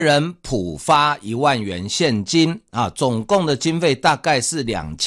人普发1万元现金啊，总共的经费大概是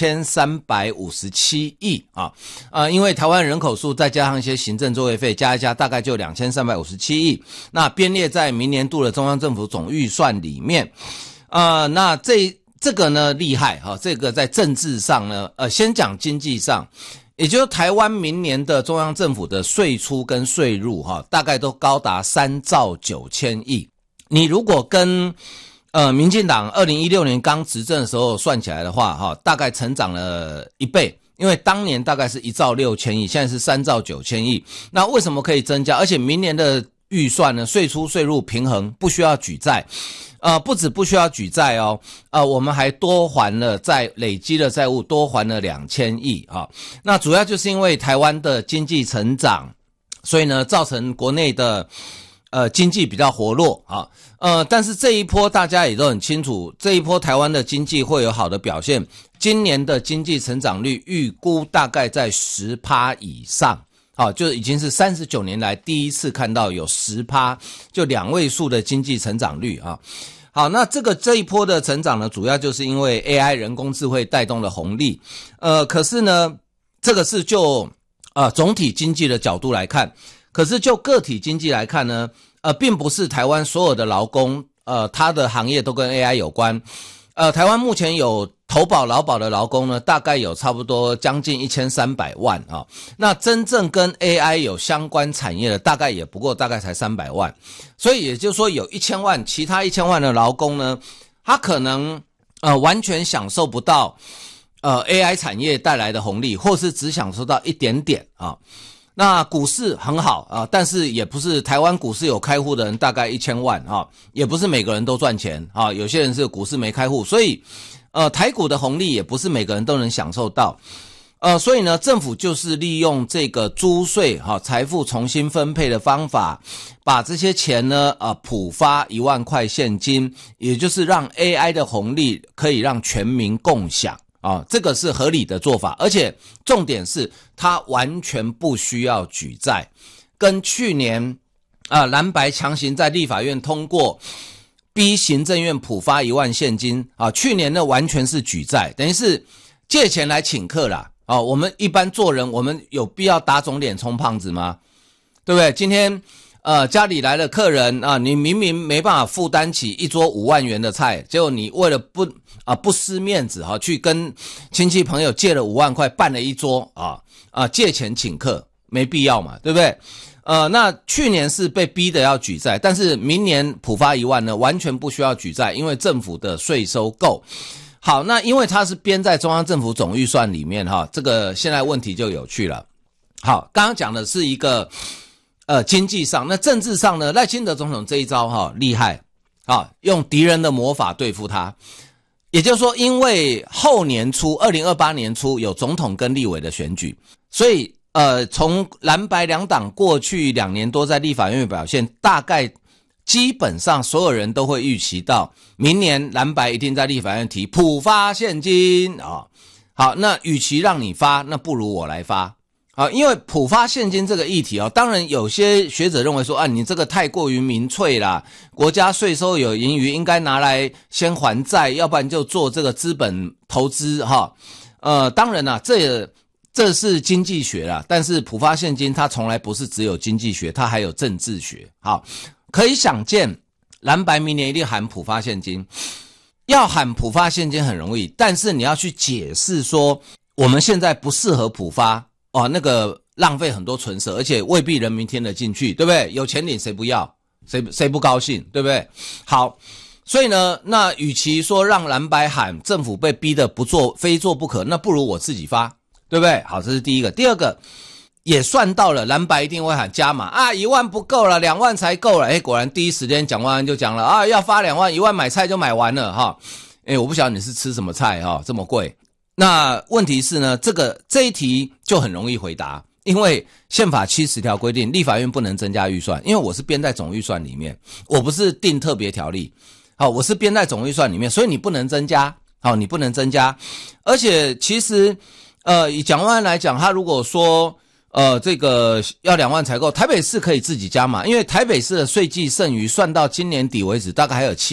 2357亿啊，因为台湾人口数再加上一些行政作业费加一加，大概就2357亿。那编列在明年度的中央政府总预算里面，那这个呢厉害哈，这个在政治上呢，先讲经济上。也就是台湾明年的中央政府的税出跟税入大概都高达3兆9千亿。你如果跟民进党2016年刚执政的时候算起来的话大概成长了1倍，因为当年大概是1兆6千亿，现在是3兆9千亿。那为什么可以增加？而且明年的预算呢，税出税入平衡，不需要举债。不止不需要举债哦，我们还多还了累积的债务多还了2000亿啊。那主要就是因为台湾的经济成长，所以呢造成国内的经济比较活络啊。但是这一波大家也都很清楚，这一波台湾的经济会有好的表现。今年的经济成长率预估大概在 10% 以上。好，就已经是39年来第一次看到有 10%， 就2位数的经济成长率啊。好，那这一波的成长呢，主要就是因为 AI 人工智慧带动的红利。可是呢，这个是就总体经济的角度来看，可是就个体经济来看呢，并不是台湾所有的劳工他的行业都跟 AI 有关。台湾目前有投保劳保的劳工呢，大概有差不多将近1300万啊。那真正跟 AI 有相关产业的，大概也不过大概才300万。所以也就是说，有1000万，其他1000万的劳工呢，他可能完全享受不到AI 产业带来的红利，或是只享受到一点点啊。那股市很好啊，但是也不是台湾股市有开户的人大概1000万啊，也不是每个人都赚钱啊，有些人是股市没开户，所以台股的红利也不是每个人都能享受到。所以呢，政府就是利用这个租税财富重新分配的方法，把这些钱呢普发1万块现金，也就是让 AI 的红利可以让全民共享。这个是合理的做法，而且重点是它完全不需要举债，跟去年蓝白强行在立法院通过逼行政院普发1万现金去年呢完全是举债，等于是借钱来请客啦我们一般做人，我们有必要打肿脸充胖子吗？对不对？今天家里来了客人你明明没办法负担起一桌5万元的菜，结果你为了不失面子去跟亲戚朋友借了5万块办了一桌借钱请客，没必要嘛，对不对？那去年是被逼的要举债，但是明年普发1万呢，完全不需要举债，因为政府的税收够。好，那因为它是编在中央政府总预算里面这个现在问题就有趣了。好，刚刚讲的是一个经济上，那政治上呢，赖清德总统这一招厉害用敌人的魔法对付他。也就是说，因为后年初2028年初有总统跟立委的选举，所以从蓝白两党过去2年多在立法院表现，大概基本上所有人都会预期到明年蓝白一定在立法院提普发现金好，那与其让你发，那不如我来发。因为普发现金这个议题当然有些学者认为说你这个太过于民粹啦，国家税收有盈余应该拿来先还债，要不然就做这个资本投资当然啦，这是经济学啦，但是普发现金它从来不是只有经济学，它还有政治学。好，可以想见蓝白明年一定喊普发现金，要喊普发现金很容易，但是你要去解释说我们现在不适合普发那个浪费很多唇舌，而且未必人民听得进去，对不对？有钱领谁不要，谁不高兴，对不对？好，所以呢，那与其说让蓝白喊政府被逼得不做非做不可，那不如我自己发，对不对？好，这是第一个。第二个也算到了蓝白一定会喊加码1万不够了，2万才够了。果然第一时间蒋万安就讲了要发2万，1万买菜就买完了我不晓得你是吃什么菜这么贵。那问题是呢，这一题就很容易回答，因为宪法70条规定立法院不能增加预算，因为我是编在总预算里面，我不是定特别条例我是编在总预算里面，所以你不能增加你不能增加。而且其实以蒋万安来讲，他如果说这个要2万才够，台北市可以自己加码，因为台北市的税季剩余算到今年底为止，大概还有